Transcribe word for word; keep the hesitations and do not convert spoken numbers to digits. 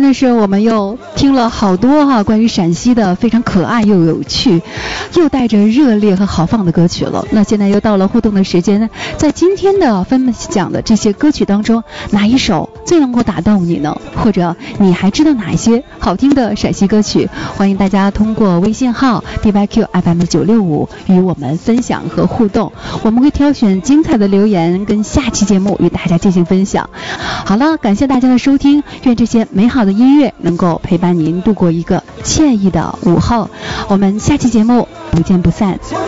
的是我们又听了好多哈、啊、关于陕西的非常可爱又有趣，又带着热烈和豪放的歌曲了。那现在又到了互动的时间，在今天的分享的这些歌曲当中，哪一首最能够打动你呢？或者你还知道哪一些好听的陕西歌曲？欢迎大家通过微信号 D Y Q F M 九六五与我们分享和互动，我们会挑选精彩的留言跟下期节目与大家进行分享。好了，感谢大家的收听，愿这些美好的音乐能够陪伴您度过一个惬意的午后，我们下期节目不见不散。